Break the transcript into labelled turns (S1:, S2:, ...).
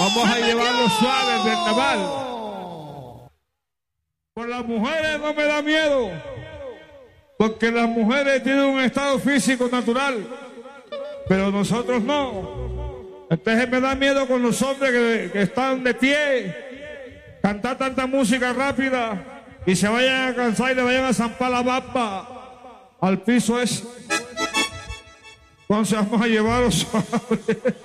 S1: Vamos a llevarlo suave al carnaval. Por las mujeres no me da miedo, porque las mujeres tienen un estado físico natural, pero nosotros no. Entonces me da miedo con los hombres que están de pie, cantar tanta música rápida y se vayan a cansar y le vayan a zampar la bamba al piso ese. Entonces vamos a llevarlo suave.